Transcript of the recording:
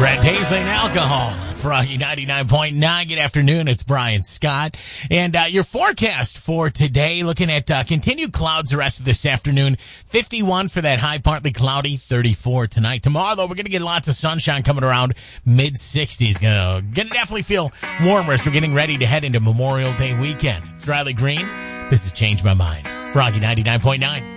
Brad Paisley and Alcohol. Froggy 99.9. Good afternoon. It's Brian Scott. And your forecast for today, looking at continued clouds the rest of this afternoon. 51 for that high, partly cloudy, 34 tonight. Tomorrow, though, we're going to get lots of sunshine coming around mid-60s. Going to definitely feel warmer as we're getting ready to head into Memorial Day weekend. It's Riley Green. This has Changed My Mind. Froggy 99.9.